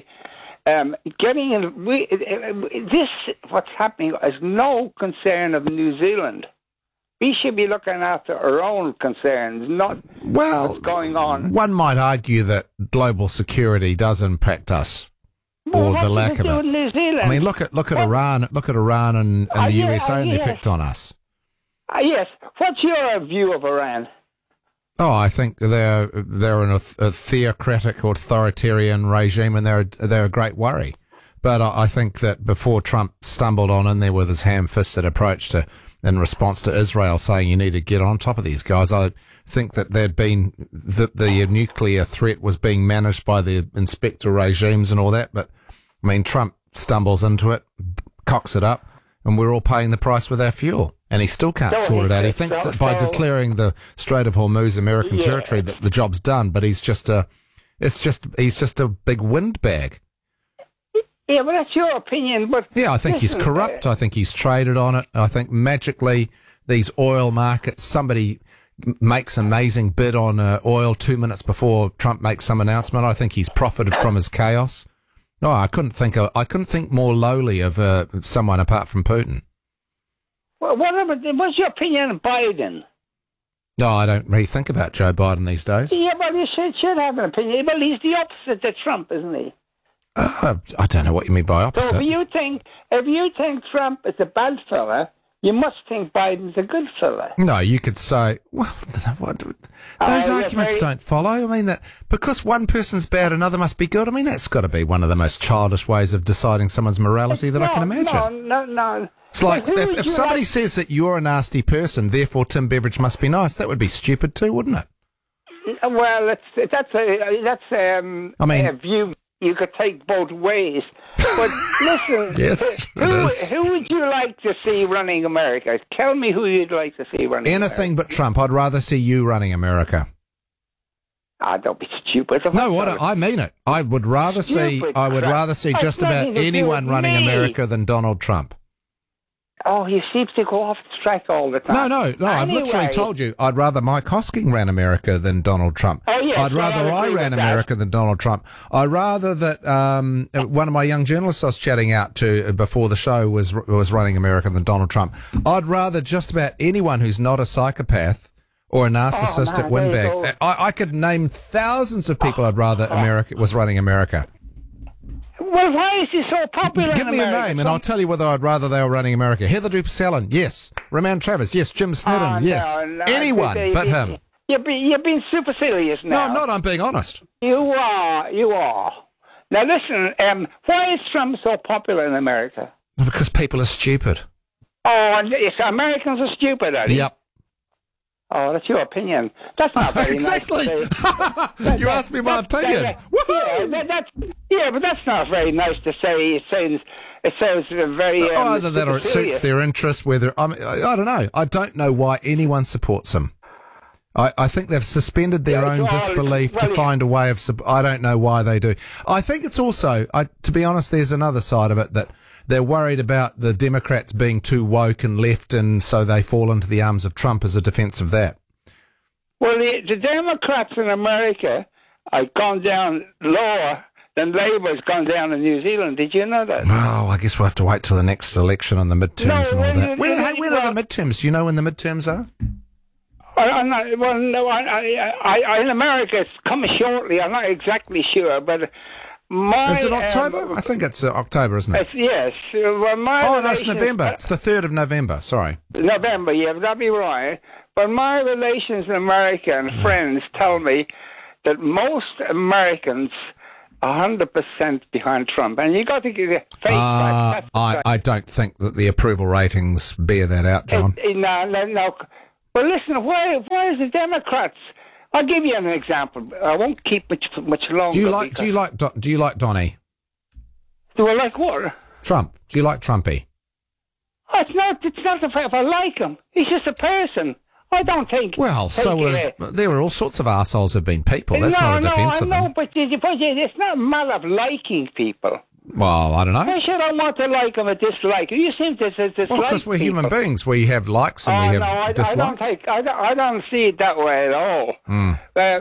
what's happening is no concern of New Zealand. We should be looking after our own concerns, not what's going on. One might argue that global security does impact us, or the lack of it. New Zealand? I mean, look at Iran. Look at Iran and the USA and the effect on us. Yes. What's your view of Iran? Oh, I think they're in a theocratic authoritarian regime, and they're a great worry. But I think that before Trump stumbled on in there with his ham-fisted approach in response to Israel saying you need to get on top of these guys, I think that the nuclear threat was being managed by the inspector regimes and all that. But I mean, Trump stumbles into it, cocks it up, and we're all paying the price with our fuel. And he still can't sort it out. He thinks that by declaring the Strait of Hormuz American territory that the job's done, but he's just a big windbag. Yeah, but that's your opinion. But yeah, I think he's corrupt. I think he's traded on it. I think magically these oil markets, somebody makes an amazing bid on oil 2 minutes before Trump makes some announcement. I think he's profited from his chaos. No, I couldn't think more lowly of someone apart from Putin. Well, what's your opinion on Biden? No, I don't really think about Joe Biden these days. Yeah, but you should have an opinion. Well, he's the opposite to Trump, isn't he? I don't know what you mean by opposite. So if you think Trump is a bad fella, you must think Biden's a good fella. No, you could say, well, those arguments don't follow. I mean, that because one person's bad, another must be good. I mean, that's got to be one of the most childish ways of deciding someone's morality I can imagine. No. It's like, if somebody says that you're a nasty person, therefore Tim Beveridge must be nice, that would be stupid too, wouldn't it? Well, that's a view you could take both ways. But listen, yes, who would you like to see running America? Tell me who you'd like to see running Anything but Trump. I'd rather see you running America. Don't be stupid. No, I mean it. I would rather see just about anyone running America than Donald Trump. Oh, he seems to go off track all the time. No. Anyway, I've literally told you I'd rather Mike Hosking ran America than Donald Trump. Oh, yes, I'd rather I ran America than Donald Trump. I'd rather that one of my young journalists I was chatting out to before the show was running America than Donald Trump. I'd rather just about anyone who's not a psychopath or a narcissistic windbag. I could name thousands of people I'd rather America was running America. Well, why is he so popular? Give me a name, and I'll tell you whether I'd rather they were running America. Heather Dupes-Allen, yes. Ramon Travis, yes. Jim Snedden, yes. No, anyone but him. You're being supercilious now. No, I'm not. I'm being honest. You are. Now listen, why is Trump so popular in America? Because people are stupid. Oh, yes, Americans are stupid, are they? Yep. Oh, that's your opinion. That's not very exactly. nice to say. You asked me my opinion. But that's not very nice to say. It sounds very... either that or it suits their interest, whether... I don't know. I don't know why anyone supports them. I think they've suspended their own disbelief to find a way of... I don't know why they do. I think it's also... to be honest, there's another side of it that they're worried about the Democrats being too woke and left, and so they fall into the arms of Trump as a defense of that. Well, the Democrats in America have gone down lower than Labour's gone down in New Zealand. Did you know that? Well, I guess we'll have to wait till the next election and the midterms and all that. When are the midterms? Do you know when the midterms are? I'm not, well, no, in America it's coming shortly. I'm not exactly sure, but Is it October? I think it's October, isn't it? Yes. Well, no, it's November. It's the 3rd of November. Sorry. November, yeah, that'd be right. But my relations in America and friends tell me that most Americans are 100% behind Trump, and you got to give it face back. I don't think that the approval ratings bear that out, John. No. Well, listen, why is the Democrats? I'll give you an example. I won't keep much longer. Do you like Donny? Do I like what? Trump. Do you like Trumpy? Oh, it's not the fact if I like him. He's just a person. I don't think. Well, there were all sorts of arseholes have been people. That's not a defence of them. No, but it's not a matter of liking people. Well, I don't know. Why should I want to like them or dislike them? You seem to dislike Well, because we're human beings. We have likes and we have dislikes. I don't see it that way at all.